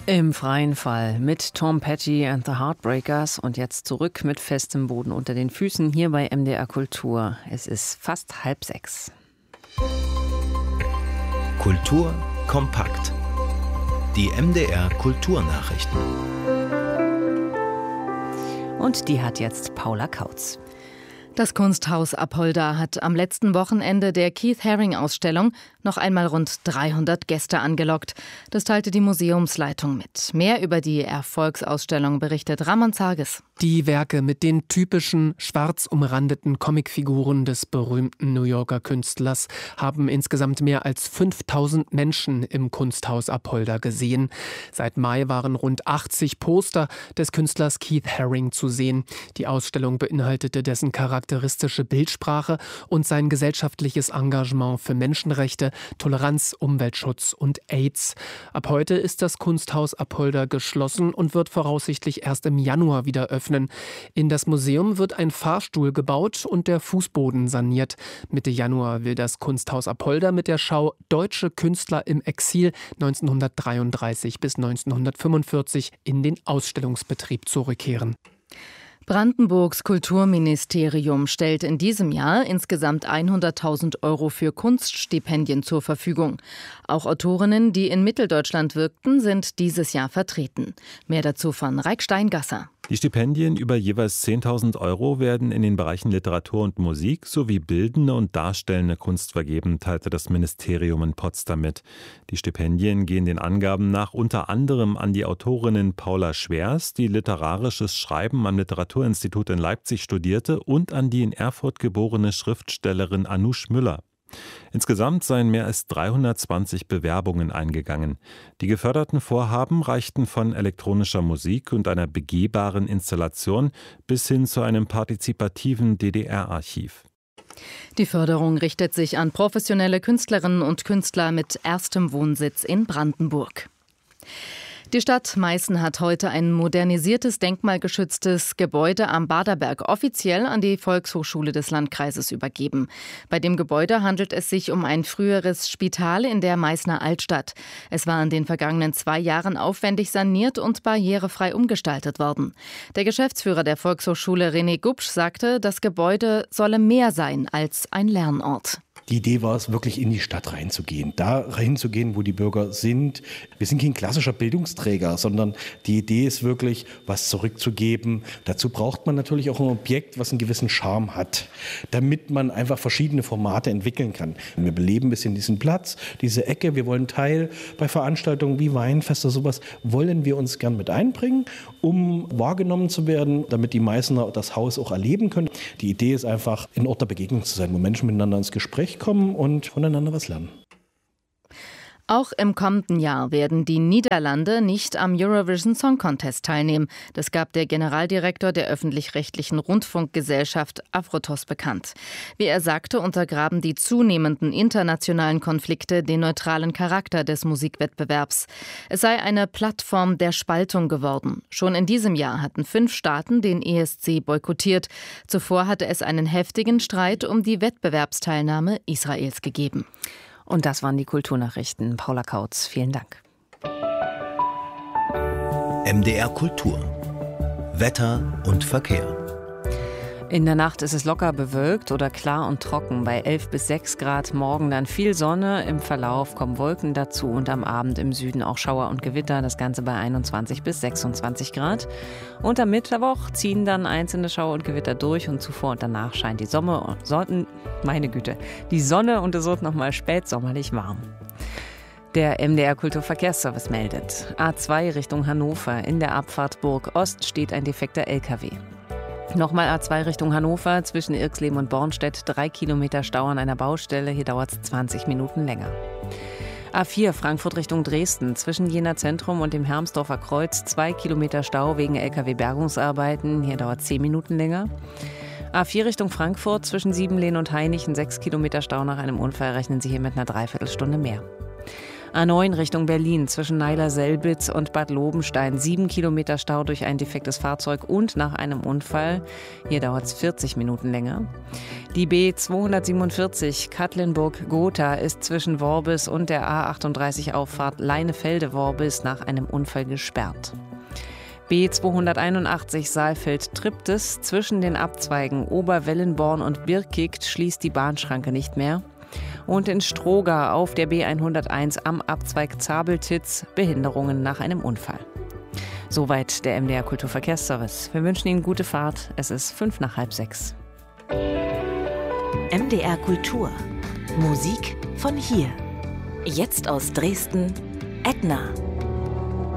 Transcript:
Im freien Fall mit Tom Petty and the Heartbreakers und jetzt zurück mit festem Boden unter den Füßen hier bei MDR Kultur. Es ist fast 5:30. Kultur kompakt. Die MDR Kulturnachrichten. Und die hat jetzt Paula Kautz. Das Kunsthaus Apolda hat am letzten Wochenende der Keith Haring-Ausstellung noch einmal rund 300 Gäste angelockt. Das teilte die Museumsleitung mit. Mehr über die Erfolgsausstellung berichtet Ramon Zarges. Die Werke mit den typischen schwarz umrandeten Comicfiguren des berühmten New Yorker Künstlers haben insgesamt mehr als 5000 Menschen im Kunsthaus Apolda gesehen. Seit Mai waren rund 80 Poster des Künstlers Keith Haring zu sehen. Die Ausstellung beinhaltete dessen charakteristische Bildsprache und sein gesellschaftliches Engagement für Menschenrechte, Toleranz, Umweltschutz und AIDS. Ab heute ist das Kunsthaus Apolda geschlossen und wird voraussichtlich erst im Januar wieder öffnen. In das Museum wird ein Fahrstuhl gebaut und der Fußboden saniert. Mitte Januar will das Kunsthaus Apolda mit der Schau Deutsche Künstler im Exil 1933 bis 1945 in den Ausstellungsbetrieb zurückkehren. Brandenburgs Kulturministerium stellt in diesem Jahr insgesamt 100.000 € für Kunststipendien zur Verfügung. Auch Autorinnen, die in Mitteldeutschland wirkten, sind dieses Jahr vertreten. Mehr dazu von Raik Steingasser. Die Stipendien über jeweils 10.000 € werden in den Bereichen Literatur und Musik sowie bildende und darstellende Kunst vergeben, teilte das Ministerium in Potsdam mit. Die Stipendien gehen den Angaben nach unter anderem an die Autorinnen Paula Schwers, die literarisches Schreiben am Literaturinstitut in Leipzig studierte, und an die in Erfurt geborene Schriftstellerin Anoush Müller. Insgesamt seien mehr als 320 Bewerbungen eingegangen. Die geförderten Vorhaben reichten von elektronischer Musik und einer begehbaren Installation bis hin zu einem partizipativen DDR-Archiv. Die Förderung richtet sich an professionelle Künstlerinnen und Künstler mit erstem Wohnsitz in Brandenburg. Die Stadt Meißen hat heute ein modernisiertes, denkmalgeschütztes Gebäude am Baderberg offiziell an die Volkshochschule des Landkreises übergeben. Bei dem Gebäude handelt es sich um ein früheres Spital in der Meißner Altstadt. Es war in den vergangenen 2 Jahren aufwendig saniert und barrierefrei umgestaltet worden. Der Geschäftsführer der Volkshochschule René Gubsch sagte, das Gebäude solle mehr sein als ein Lernort. Die Idee war es, wirklich in die Stadt reinzugehen, da reinzugehen, wo die Bürger sind. Wir sind kein klassischer Bildungsträger, sondern die Idee ist wirklich, was zurückzugeben. Dazu braucht man natürlich auch ein Objekt, was einen gewissen Charme hat, damit man einfach verschiedene Formate entwickeln kann. Wir beleben ein bisschen diesen Platz, diese Ecke. Wir wollen Teil bei Veranstaltungen wie Weinfeste, sowas wollen wir uns gern mit einbringen, um wahrgenommen zu werden, damit die Meißner das Haus auch erleben können. Die Idee ist einfach, ein Ort der Begegnung zu sein, wo Menschen miteinander ins Gespräch kommen und voneinander was lernen. Auch im kommenden Jahr werden die Niederlande nicht am Eurovision Song Contest teilnehmen. Das gab der Generaldirektor der öffentlich-rechtlichen Rundfunkgesellschaft Afrotos bekannt. Wie er sagte, untergraben die zunehmenden internationalen Konflikte den neutralen Charakter des Musikwettbewerbs. Es sei eine Plattform der Spaltung geworden. Schon in diesem Jahr hatten 5 Staaten den ESC boykottiert. Zuvor hatte es einen heftigen Streit um die Wettbewerbsteilnahme Israels gegeben. Und das waren die Kulturnachrichten. Paula Kautz, vielen Dank. MDR Kultur. Wetter und Verkehr. In der Nacht ist es locker bewölkt oder klar und trocken bei 11 bis 6 Grad. Morgen dann viel Sonne, im Verlauf kommen Wolken dazu und am Abend im Süden auch Schauer und Gewitter. Das Ganze bei 21 bis 26 Grad. Und am Mittwoch ziehen dann einzelne Schauer und Gewitter durch und zuvor und danach scheint die Sonne und es wird nochmal spätsommerlich warm. Der MDR Kulturverkehrsservice meldet. A2 Richtung Hannover. In der Abfahrt Burg Ost steht ein defekter LKW. Nochmal A2 Richtung Hannover, zwischen Irxleben und Bornstedt, 3 Kilometer Stau an einer Baustelle, hier dauert es 20 Minuten länger. A4 Frankfurt Richtung Dresden, zwischen Jena Zentrum und dem Hermsdorfer Kreuz, 2 Kilometer Stau wegen LKW-Bergungsarbeiten, hier dauert es 10 Minuten länger. A4 Richtung Frankfurt, zwischen Siebenlehn und Hainichen, 6 Kilometer Stau nach einem Unfall, rechnen Sie hier mit einer Dreiviertelstunde mehr. A9 Richtung Berlin zwischen Neiler-Selbitz und Bad Lobenstein. 7 Kilometer Stau durch ein defektes Fahrzeug und nach einem Unfall. Hier dauert es 40 Minuten länger. Die B247 Katlenburg-Gotha ist zwischen Worbis und der A38 Auffahrt Leinefelde-Worbis nach einem Unfall gesperrt. B281 Saalfeld-Triptis zwischen den Abzweigen Oberwellenborn und Birkigt schließt die Bahnschranke nicht mehr. Und in Stroga auf der B101 am Abzweig Zabeltitz Behinderungen nach einem Unfall. Soweit der MDR Kulturverkehrsservice. Wir wünschen Ihnen gute Fahrt. Es ist 5:05. MDR Kultur. Musik von hier. Jetzt aus Dresden, Edna.